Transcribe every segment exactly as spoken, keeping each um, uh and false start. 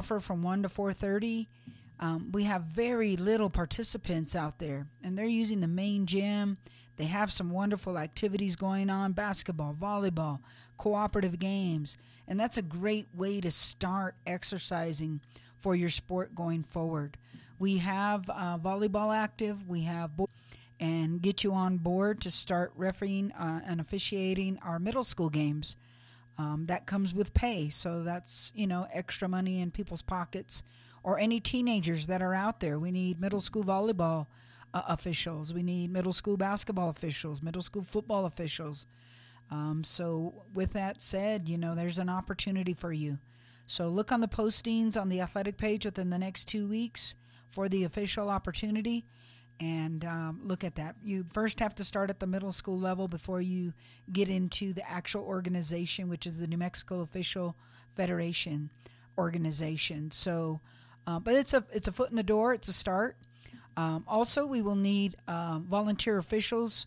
offer from one to four thirty. Um, we have very little participants out there, and they're using the main gym. They have some wonderful activities going on, basketball, volleyball, cooperative games, and that's a great way to start exercising for your sport going forward. We have uh, volleyball active. We have bo- and get you on board to start refereeing uh, and officiating our middle school games. Um, that comes with pay, so that's, you know, extra money in people's pockets. Or any teenagers that are out there. We need middle school volleyball uh, officials. We need middle school basketball officials, middle school football officials. Um, so with that said, you know, there's an opportunity for you. So look on the postings on the athletic page within the next two weeks for the official opportunity. And um, look at that. You first have to start at the middle school level before you get into the actual organization, which is the New Mexico Official Federation organization. So, uh, but it's a it's a foot in the door. It's a start. Um, also, we will need um, volunteer officials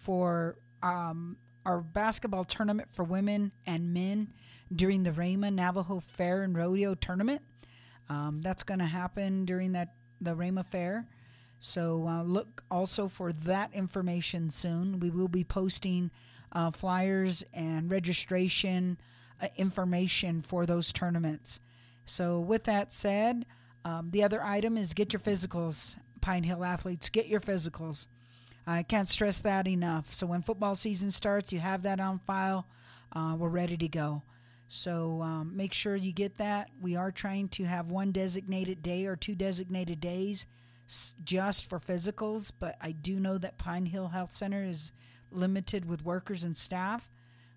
for um, our basketball tournament for women and men during the Rama Navajo Fair and Rodeo Tournament. Um, that's going to happen during that the Rama Fair. So uh, look also for that information soon. We will be posting uh, flyers and registration uh, information for those tournaments. So with that said, um, the other item is get your physicals. Pine Hill athletes, get your physicals. I can't stress that enough. So when football season starts, you have that on file. Uh, we're ready to go. So um, make sure you get that. We are trying to have one designated day or two designated days just for physicals, but I do know that Pine Hill Health Center is limited with workers and staff.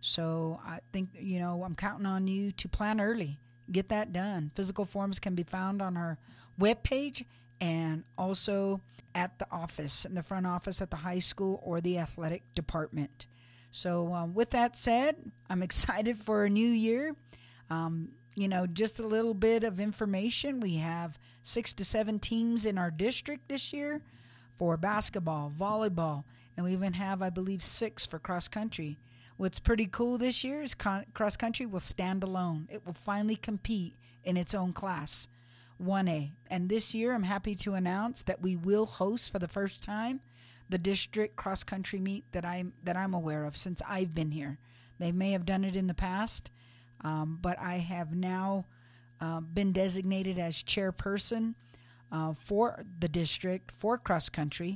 So I think, you know, I'm counting on you to plan early. Get that done. Physical forms can be found on our webpage and also at the office, in the front office at the high school or the athletic department. So um, with that said, I'm excited for a new year. Um, you know, just a little bit of information. We have six to seven teams in our district this year for basketball, volleyball, and we even have, I believe, six for cross country. What's pretty cool this year is con- cross country will stand alone. It will finally compete in its own class, one A. And this year, I'm happy to announce that we will host for the first time the district cross country meet that I'm that I'm aware of since I've been here. They may have done it in the past. Um, but I have now uh, been designated as chairperson uh, for the district for cross country.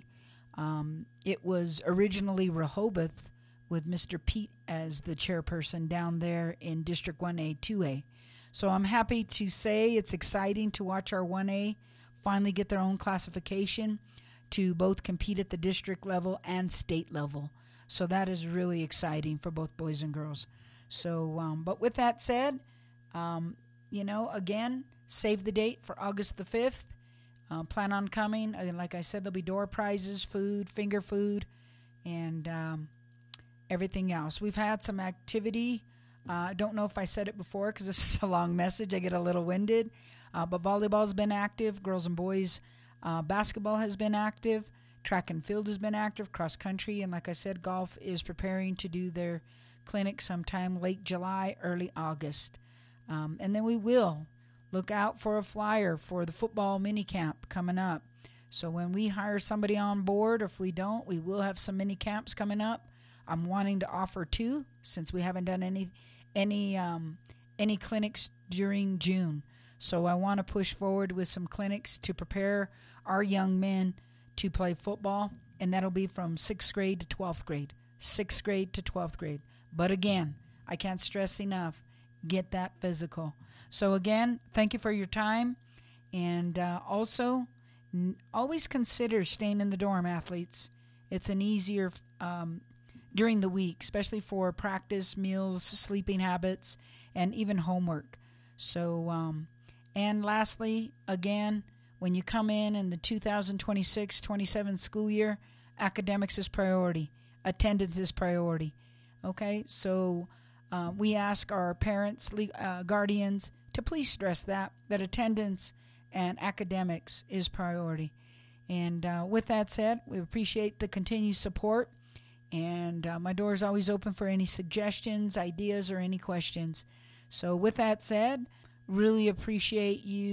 Um, it was originally Rehoboth with Mister Pete as the chairperson down there in District one A, two A. So I'm happy to say it's exciting to watch our one A finally get their own classification to both compete at the district level and state level. So that is really exciting for both boys and girls. So, um, but with that said, um, you know, again, save the date for August the fifth. Uh, plan on coming. And like I said, there'll be door prizes, food, finger food, and um, everything else. We've had some activity. Uh, I don't know if I said it before because this is a long message. I get a little winded. Uh, but volleyball's been active. Girls and boys uh, basketball has been active. Track and field has been active. Cross country. And like I said, golf is preparing to do their clinic sometime late July, early August. Um, and then we will look out for a flyer for the football mini camp coming up. So when we hire somebody on board, or if we don't, we will have some mini camps coming up. I'm wanting to offer two since we haven't done any any um, any clinics during June. So I want to push forward with some clinics to prepare our young men to play football, and that'll be from sixth grade to twelfth grade. sixth grade to twelfth grade. But again, I can't stress enough, get that physical. So again, thank you for your time. And uh, also, n- always consider staying in the dorm, athletes. It's an easier um, during the week, especially for practice, meals, sleeping habits, and even homework. So, um, and lastly, again, when you come in in the two thousand twenty-six twenty-seven school year, academics is priority. Attendance is priority. Okay, so uh, we ask our parents, uh, guardians, to please stress that, that attendance and academics is priority. And uh, with that said, we appreciate the continued support. And uh, my door is always open for any suggestions, ideas, or any questions. So with that said, really appreciate you